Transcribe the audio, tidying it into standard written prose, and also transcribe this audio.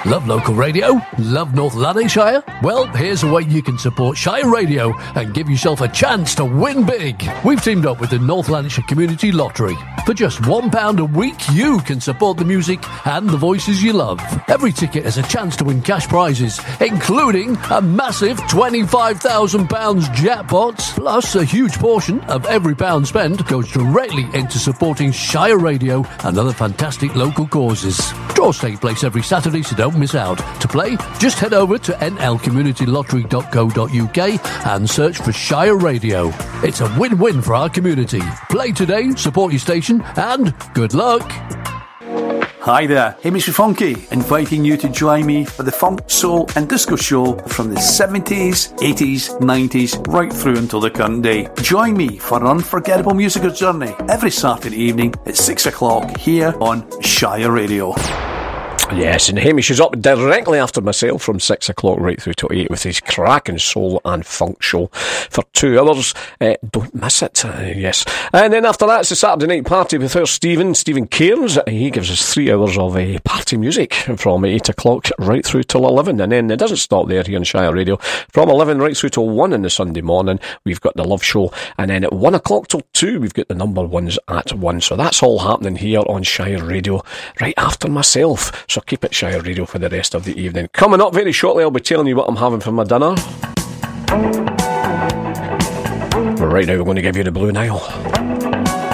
Love local radio? Love North Lanarkshire? Well, here's a way you can support Shire Radio and give yourself a chance to win big. We've teamed up with the North Lanarkshire Community Lottery. For just £1 a week, you can support the music and the voices you love. Every ticket has a chance to win cash prizes, including a massive £25,000 jackpot. Plus, a huge portion of every pound spent goes directly into supporting Shire Radio and other fantastic local causes. Draws take place every Saturday, so don't miss out. To play, just head over to nlcommunitylottery.co.uk and search for Shire Radio. It's a win-win for our community. Play today, support your station, and good luck. Hi there, Hamish Funky, inviting you to join me for the funk, soul and disco show from the 70s, 80s, 90s, right through until the current day. Join me for an unforgettable musical journey every Saturday evening at 6 o'clock here on Shire Radio. Yes, and Hamish is up directly after myself from 6 o'clock right through to 8 with his cracking soul and funk show for 2 hours. Don't miss it, yes. And then after that, it's the Saturday night party with our Stephen Cairns. He gives us 3 hours of party music from 8 o'clock right through till 11. And then it doesn't stop there here on Shire Radio. From 11 right through till 1 on the Sunday morning, we've got the Love Show. And then at 1 o'clock till 2, we've got the number ones at 1. So that's all happening here on Shire Radio right after myself. So keep it Shire Radio for the rest of the evening. Coming up very shortly, I'll be telling you what I'm having for my dinner. But right now, we're going to give you the Blue Nile.